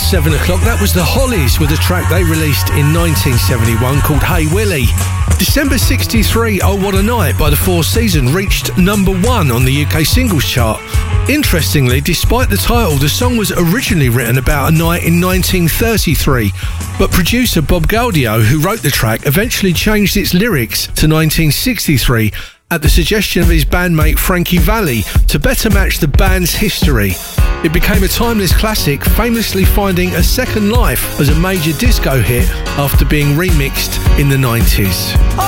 7 o'clock, that was the Hollies with a track they released in 1971 called Hey Willie. December 63, Oh What a Night by the Four Seasons reached number 1 on the UK singles chart. Interestingly, despite the title, the song was originally written about a night in 1933, but producer Bob Gaudio, who wrote the track, eventually changed its lyrics to 1963 at the suggestion of his bandmate Frankie Valli to better match the band's history. It became a timeless classic, famously finding a second life as a major disco hit after being remixed in the 90s.